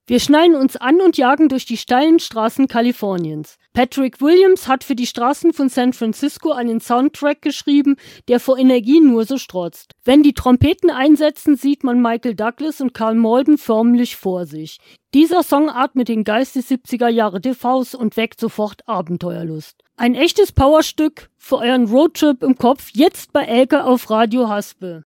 Wir schnallen uns an und jagen durch die steilen Straßen Kaliforniens. Patrick Williams hat für die Straßen von San Francisco einen Soundtrack geschrieben, der vor Energie nur so strotzt. Wenn die Trompeten einsetzen, sieht man Michael Douglas und Karl Malden förmlich vor sich. Dieser Song atmet den Geist des 70er Jahre TVs und weckt sofort Abenteuerlust. Ein echtes Powerstück für euren Roadtrip im Kopf, jetzt bei Elke auf Radio Haspe.